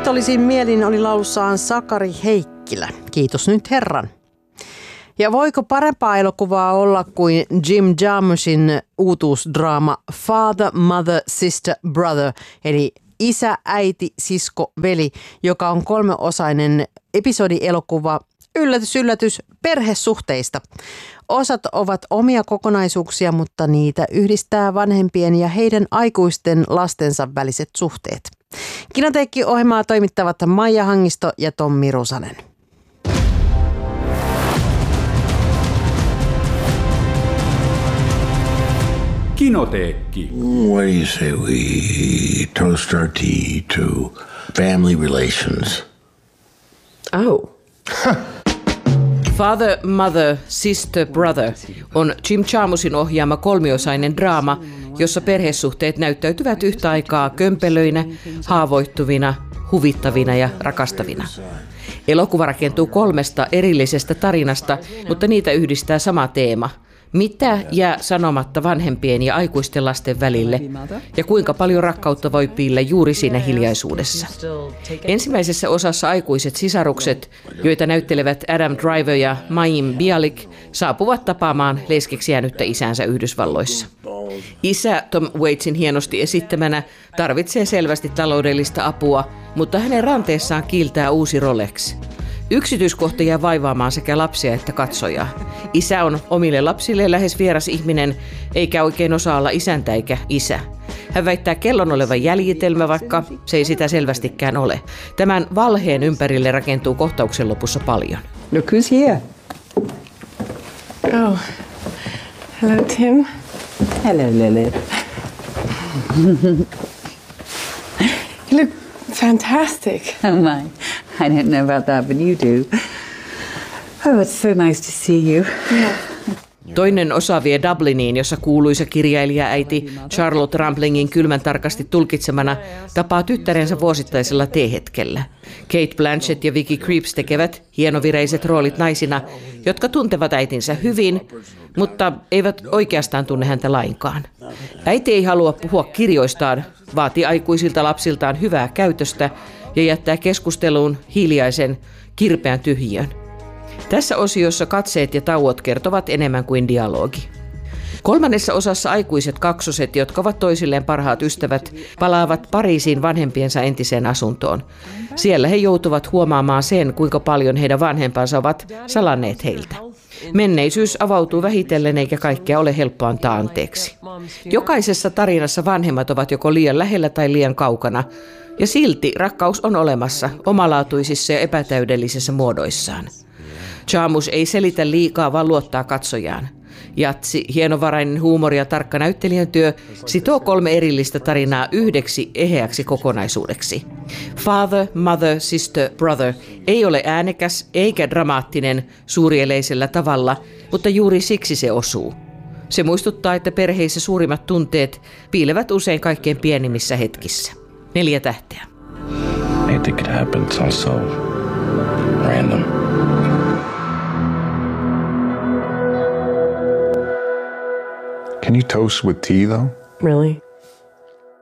Kiitollisin mielin oli laulussaan Sakari Heikkilä. Kiitos nyt Herran. Ja voiko parempaa elokuvaa olla kuin Jim Jarmuschin uutuusdraama Father, Mother, Sister, Brother, eli isä, äiti, sisko, veli, joka on 3-osainen episodielokuva, yllätys, yllätys, perhesuhteista. Osat ovat omia kokonaisuuksia, mutta niitä yhdistää vanhempien ja heidän aikuisten lastensa väliset suhteet. Kinoteekki-ohjelmaa toimittavat Maija Hangisto ja Tommi Rusanen. Kinoteekki. What do you say we toast our tea to family relations? Oh. Father, Mother, Sister, Brother on Jim Jarmuschin ohjaama 3-osainen draama, jossa perhesuhteet näyttäytyvät yhtä aikaa kömpelöinä, haavoittuvina, huvittavina ja rakastavina. Elokuva rakentuu 3 erillisestä tarinasta, mutta niitä yhdistää sama teema. Mitä jää sanomatta vanhempien ja aikuisten lasten välille ja kuinka paljon rakkautta voi piillä juuri siinä hiljaisuudessa. Ensimmäisessä osassa aikuiset sisarukset, joita näyttelevät Adam Driver ja Mayim Bialik, saapuvat tapaamaan leskeksi jäänyttä isänsä Yhdysvalloissa. Isä Tom Waitsin hienosti esittämänä tarvitsee selvästi taloudellista apua, mutta hänen ranteessaan kiiltää uusi Rolex. Yksityiskohta jää vaivaamaan sekä lapsia että katsojaa. Isä on omille lapsille lähes vieras ihminen, eikä oikein osaa olla isäntä eikä isä. Hän väittää kellon olevan jäljitelmä, vaikka se ei sitä selvästikään ole. Tämän valheen ympärille rakentuu kohtauksen lopussa paljon. Look who's here. Oh, hello Tim. Hello Lily. You look fantastic. Oh my, I don't know about that, but you do. Oh, it's so nice to see you. Yeah. Toinen osa vie Dubliniin, jossa kuuluisa kirjailija-äiti Charlotte Ramplingin kylmän tarkasti tulkitsemana tapaa tyttärensä vuosittaisella teehetkellä. Kate Blanchett ja Vicky Krieps tekevät hienovireiset roolit naisina, jotka tuntevat äitinsä hyvin, mutta eivät oikeastaan tunne häntä lainkaan. Äiti ei halua puhua kirjoistaan, vaatii aikuisilta lapsiltaan hyvää käytöstä ja jättää keskusteluun hiljaisen, kirpeän tyhjiön. Tässä osiossa katseet ja tauot kertovat enemmän kuin dialogi. 3. osassa aikuiset kaksoset, jotka ovat toisilleen parhaat ystävät, palaavat Pariisiin vanhempiensa entiseen asuntoon. Siellä he joutuvat huomaamaan sen, kuinka paljon heidän vanhempansa ovat salanneet heiltä. Menneisyys avautuu vähitellen eikä kaikkea ole helppo antaa anteeksi. Jokaisessa tarinassa vanhemmat ovat joko liian lähellä tai liian kaukana, ja silti rakkaus on olemassa omalaatuisissa ja epätäydellisissä muodoissaan. Jarmusch ei selitä liikaa, vaan luottaa katsojaan. Jatsi, hienovarainen huumori ja tarkka näyttelijän työ sitoo 3 erillistä tarinaa yhdeksi eheäksi kokonaisuudeksi. Father, Mother, Sister, Brother ei ole äänekäs eikä dramaattinen suurieleisellä tavalla, mutta juuri siksi se osuu. Se muistuttaa, että perheissä suurimmat tunteet piilevät usein kaikkein pienimmissä hetkissä. 4 tähteä. I think it happens also random. Can you toast with tea, though? Really?